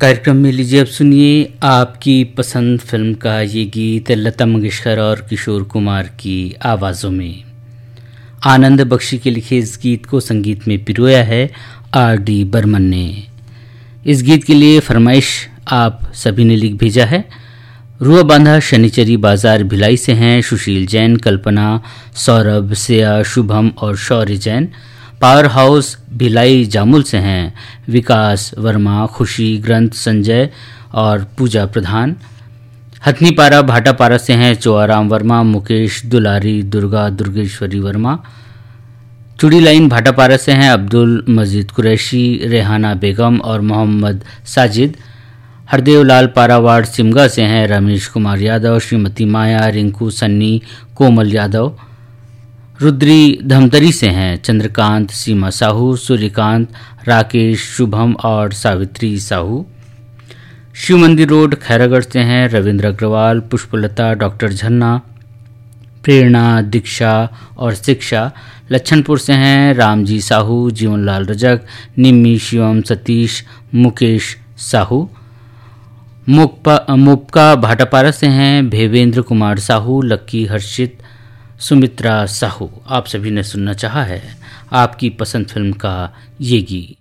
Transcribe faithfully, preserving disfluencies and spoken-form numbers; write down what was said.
कार्यक्रम में लीजिए अब सुनिए आपकी पसंद फिल्म का ये गीत लता मंगेशकर और किशोर कुमार की आवाज़ों में। आनंद बख्शी के लिखे इस गीत को संगीत में पिरोया है आर डी बर्मन ने। इस गीत के लिए फरमाइश आप सभी ने लिख भेजा है। रुआ बांधा शनिचरी बाजार भिलाई से हैं सुशील जैन, कल्पना, सौरभ, सिया, शुभम और शौर्य जैन। पावर हाउस भिलाई जामुल से हैं विकास वर्मा, खुशी, ग्रंथ, संजय और पूजा प्रधान। हथनीपारा भाटापारा से हैं चौआराम वर्मा, मुकेश, दुलारी, दुर्गा, दुर्गेश्वरी वर्मा। चूड़ी लाइन भाटापारा से हैं अब्दुल मजीद कुरैशी, रेहाना बेगम और मोहम्मद साजिद। हरदेव लाल पारावाड़ सिमगा से हैं रमेश कुमार यादव, श्रीमती माया, रिंकू, सन्नी, कोमल यादव। रुद्री धमतरी से हैं चंद्रकांत, सीमा साहू, सूर्यकांत, राकेश, शुभम और सावित्री साहू। शिव मंदिर रोड खैरागढ़ से हैं रविंद्र अग्रवाल, पुष्पलता, डॉक्टर झन्ना, प्रेरणा, दीक्षा और शिक्षा। लच्छनपुर से हैं रामजी साहू, जीवनलाल रजक, निम्मी, शिवम, सतीश, मुकेश साहू। मुक्पा मुक्का भाटापारा से हैं भेवेंद्र कुमार साहू, लक्की, हर्षित, सुमित्रा साहू। आप सभी ने सुनना चाहा है आपकी पसंद फिल्म का ये गीत।